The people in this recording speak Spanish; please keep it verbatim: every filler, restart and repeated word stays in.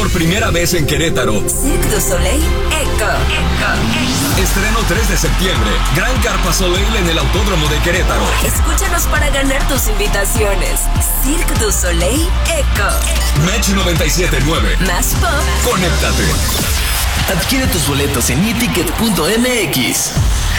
por primera vez en Querétaro. Cirque du Soleil Echo. Estreno tres de septiembre. Gran Carpa Soleil en el Autódromo de Querétaro. Escúchanos para ganar tus invitaciones. Cirque du Soleil Echo. Match noventa y siete punto nueve. Más pop. Conéctate. Adquiere tus boletos en e ticket punto m x.